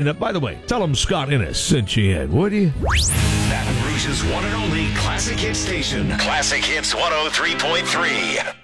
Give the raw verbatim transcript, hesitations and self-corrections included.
And uh, by the way, tell them Scott Innes sent you in, would you? Baton Rouge's one and only classic hit station. Classic Hits one oh three point three.